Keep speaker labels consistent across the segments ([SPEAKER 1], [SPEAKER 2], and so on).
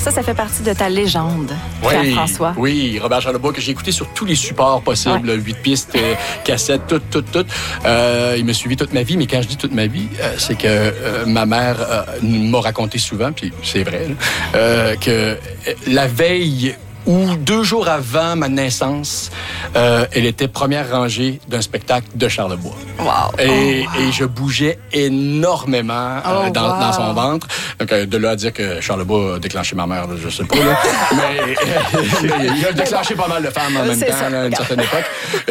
[SPEAKER 1] ça fait partie de ta légende, Pierre-François.
[SPEAKER 2] Oui, Robert Charlebois, que j'ai écouté sur tous les supports possibles, 8 pistes, cassettes, tout. Il m'a suivi toute ma vie, mais quand je dis toute ma vie, c'est que ma mère m'a raconté souvent, puis c'est vrai, que la veille ou 2 jours avant ma naissance, elle était première rangée d'un spectacle de Charlebois.
[SPEAKER 1] Wow.
[SPEAKER 2] Et je bougeais énormément dans son ventre. Donc, de là à dire que Charlebois a déclenché ma mère, là, je sais pas. Là. Mais il a déclenché pas mal de femmes en même temps, là, à une certaine époque.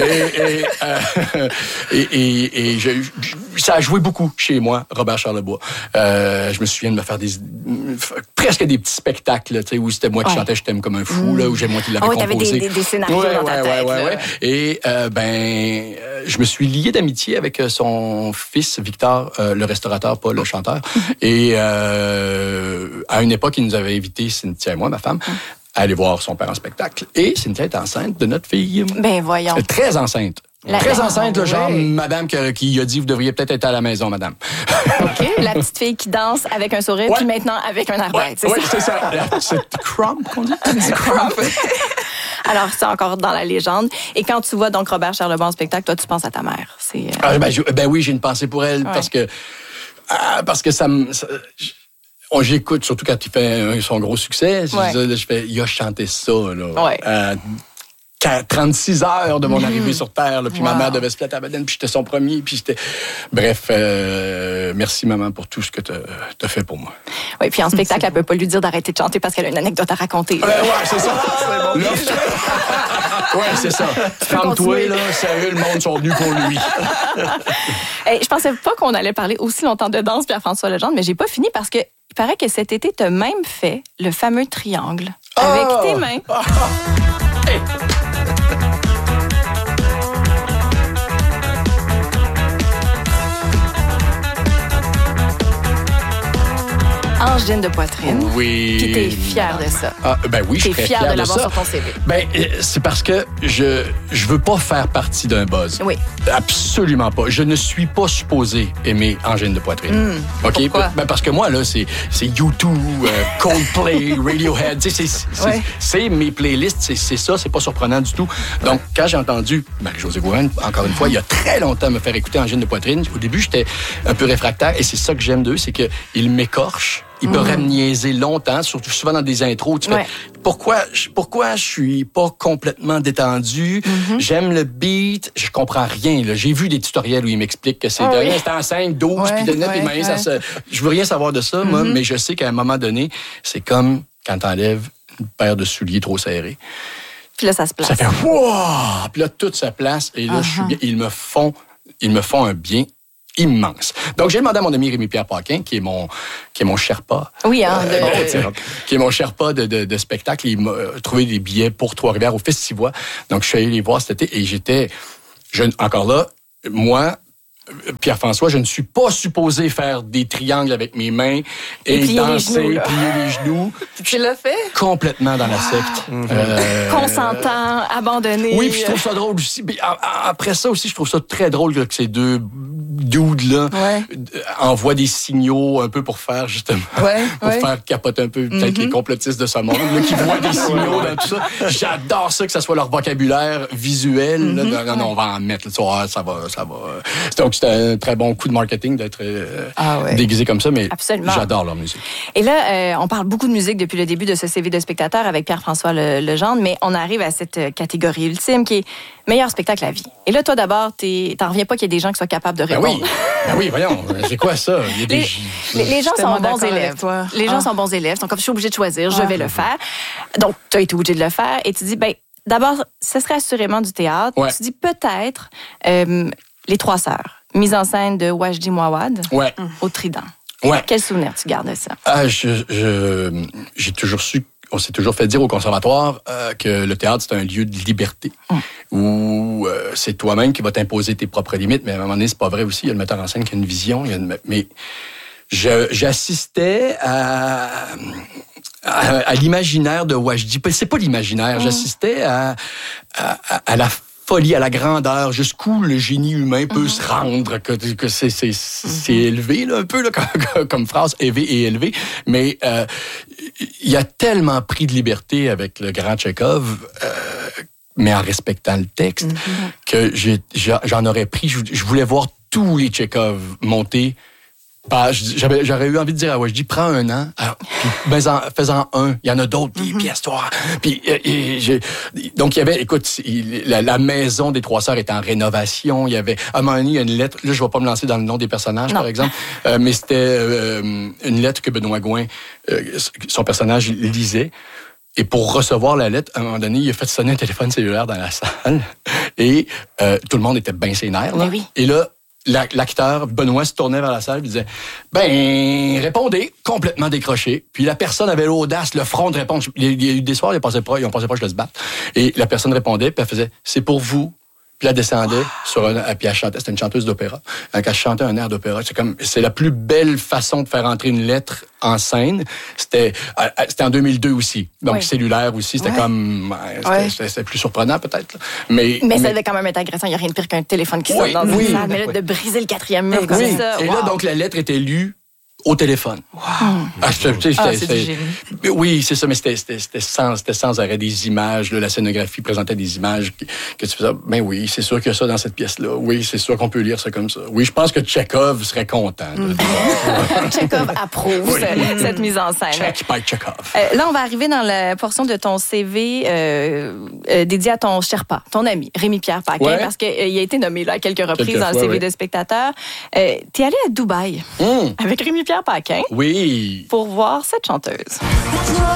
[SPEAKER 2] Et ça a joué beaucoup chez moi, Robert Charlebois. Je me souviens de me faire presque des petits spectacles, où c'était moi qui chantais « Je t'aime comme un fou », là, où j'ai moi qui l'avais composé.
[SPEAKER 1] T'avais des scénarios dans ta tête.
[SPEAKER 2] Ouais. Et je me suis lié d'amitié avec son fils, Victor, le restaurateur, pas le chanteur. Et à une époque, il nous avait invités, Cynthia et moi, ma femme, à aller voir son père en spectacle. Et Cynthia est enceinte de notre fille.
[SPEAKER 1] Ben voyons.
[SPEAKER 2] Très enceinte. Très enceinte, le genre madame qui a dit « Vous devriez peut-être être à la maison, madame. »
[SPEAKER 1] OK. La petite fille qui danse avec un sourire, puis maintenant avec un arbalète, c'est ça?
[SPEAKER 2] Oui, c'est ça. C'est crump qu'on dit?
[SPEAKER 1] Crump. Alors, c'est encore dans la légende. Et quand tu vois donc Robert Charlebois en spectacle, toi, tu penses à ta mère.
[SPEAKER 2] Oui, j'ai une pensée pour elle parce que ça me... J'écoute, surtout quand il fait son gros succès. Il a chanté ça, là. 36 heures de mon arrivée sur Terre, là, puis ma mère devait se flatter à la bedaine, puis j'étais son premier, puis j'étais... Bref, merci maman pour tout ce que t'as fait pour moi.
[SPEAKER 1] Oui, puis en spectacle, elle peut pas lui dire d'arrêter de chanter parce qu'elle a une anecdote à raconter.
[SPEAKER 2] C'est ça. C'est ça. Ferme-toi, là, sérieux, le monde sont venus pour lui.
[SPEAKER 1] Je pensais pas qu'on allait parler aussi longtemps de danse, Pierre-François Legendre, mais j'ai pas fini parce que il paraît que cet été, t'as même fait le fameux triangle avec tes mains.
[SPEAKER 2] Hey.
[SPEAKER 1] Angine de poitrine.
[SPEAKER 2] Oui.
[SPEAKER 1] Puis t'es fier de ça.
[SPEAKER 2] Oui, je suis très fier
[SPEAKER 1] de l'avoir sur ton CV.
[SPEAKER 2] C'est parce que je veux pas faire partie d'un buzz.
[SPEAKER 1] Oui.
[SPEAKER 2] Absolument pas. Je ne suis pas supposé aimer angine de poitrine. OK?
[SPEAKER 1] Pourquoi?
[SPEAKER 2] Parce que moi, là, c'est U2, Coldplay, Radiohead. C'est mes playlists, c'est ça, c'est pas surprenant du tout. Donc, quand j'ai entendu Marie-Josée Gouin, encore une fois, il y a très longtemps, me faire écouter angine de poitrine, au début, j'étais un peu réfractaire et c'est ça que j'aime d'eux, c'est qu'ils m'écorchent. Ils peuvent me niaiser longtemps, surtout souvent dans des intros. Tu fais, pourquoi je suis pas complètement détendu? J'aime le beat, je comprends rien. Là. J'ai vu des tutoriels où ils m'expliquent que c'est c'est en 5, 12, puis de 9, je veux rien savoir de ça, moi, mais je sais qu'à un moment donné, c'est comme quand t'enlèves une paire de souliers trop serrés.
[SPEAKER 1] Puis là, ça se place.
[SPEAKER 2] Ça fait wow! Puis là, tout se place, et là, je suis bien. Ils me font un bien immense. Donc, j'ai demandé à mon ami Rémi-Pierre Paquin, qui est mon Sherpa.
[SPEAKER 1] Oui,
[SPEAKER 2] qui est mon Sherpa de spectacle. Il m'a trouvé des billets pour Trois-Rivières au Festivois. Donc, je suis allé les voir cet été et encore là, moi, Pierre-François, je ne suis pas supposé faire des triangles avec mes mains et danser, plier les genoux.
[SPEAKER 1] Tu l'as fait?
[SPEAKER 2] Complètement dans la secte.
[SPEAKER 1] Consentant, abandonné.
[SPEAKER 2] Oui, puis je trouve ça drôle aussi. Après ça aussi, je trouve ça très drôle que ces deux dudes-là envoient des signaux un peu pour faire, justement, faire capoter un peu peut-être les complotistes de ce monde, là, qui voient des signaux dans tout ça. J'adore ça, que ça soit leur vocabulaire visuel. Là. Non, on va en mettre. Là, ça va. Donc, c'était un très bon coup de marketing d'être déguisé comme ça, mais j'adore leur musique.
[SPEAKER 1] Et là, on parle beaucoup de musique depuis le début de ce CV de spectateur avec Pierre-François Legendre, mais on arrive à cette catégorie ultime qui est meilleur spectacle à vie. Et là, toi, d'abord, t'en reviens pas qu'il y ait des gens qui soient capables de répondre.
[SPEAKER 2] Oui, voyons. C'est quoi ça? Il y a
[SPEAKER 1] les gens sont bons élèves. Les gens sont bons élèves. Donc, comme je suis obligée de choisir, je vais le faire. Donc, tu as été obligée de le faire et tu dis, d'abord, ce serait assurément du théâtre. Ouais. Tu dis peut-être Les Trois Sœurs, mise en scène de Wajdi Mouawad au Trident. Ouais. Quel souvenir tu gardes de ça?
[SPEAKER 2] J'ai toujours su, on s'est toujours fait dire au conservatoire que le théâtre, c'est un lieu de liberté où c'est toi-même qui vas t'imposer tes propres limites, mais à un moment donné, c'est pas vrai aussi. Il y a le metteur en scène qui a une vision. Mais j'assistais à l'imaginaire de Wajdi. C'est pas l'imaginaire. J'assistais à la folie, à la grandeur, jusqu'où le génie humain peut se rendre, que c'est élevé, là, un peu, là, comme phrase, élevé. Mais il a tellement pris de liberté avec le grand Tchekhov, mais en respectant le texte, que j'en aurais pris. Je voulais voir tous les Tchekhov monter. J'aurais eu envie de dire à Wajdi, prends un an, fais-en un. Il y en a d'autres, des pièces, toi. Puis, donc, il y avait, écoute, la maison des Trois Sœurs était en rénovation. Il y avait, à un moment donné, il y a une lettre. Là, je ne vais pas me lancer dans le nom des personnages, par exemple. Mais c'était une lettre que Benoît Gouin, son personnage, lisait. Et pour recevoir la lettre, à un moment donné, il a fait sonner un téléphone cellulaire dans la salle. Et tout le monde était bien sénère. Là. Oui. Et là, l'acteur, Benoît, se tournait vers la salle et disait « répondez », complètement décroché. Puis la personne avait l'audace, le front de répondre. Il y a eu des soirs, ils pensaient pas je se battre. Et la personne répondait, puis elle faisait « C'est pour vous ». Puis elle descendait puis elle chantait. C'était une chanteuse d'opéra. Donc elle chantait un air d'opéra. C'est la plus belle façon de faire entrer une lettre en scène. C'était en 2002 aussi. Donc cellulaire aussi. C'était c'était plus surprenant peut-être. Mais
[SPEAKER 1] ça devait quand même être agressant. Il n'y a rien de pire qu'un téléphone qui sonne dans une salle. Mais là, de briser le quatrième mur comme ça.
[SPEAKER 2] Et là, donc la lettre était lue au téléphone.
[SPEAKER 3] Wow. C'est du génie.
[SPEAKER 2] Oui, c'est ça, mais c'était sans arrêt des images. Là, la scénographie présentait des images que tu faisais. Ben oui, c'est sûr qu'il y a ça dans cette pièce-là. Oui, c'est sûr qu'on peut lire ça comme ça. Oui, je pense que Tchekhov serait content.
[SPEAKER 1] Tchekhov approuve cette mise en scène.
[SPEAKER 2] Check by Tchekhov.
[SPEAKER 1] Là, on va arriver dans la portion de ton CV dédié à ton Sherpa, ton ami, Rémi-Pierre Paquin, parce qu'il a été nommé là à quelques reprises dans le CV de spectateur. T'es allé à Dubaï avec Rémi-Pierre Paquin.
[SPEAKER 2] Oui.
[SPEAKER 1] Pour voir cette chanteuse.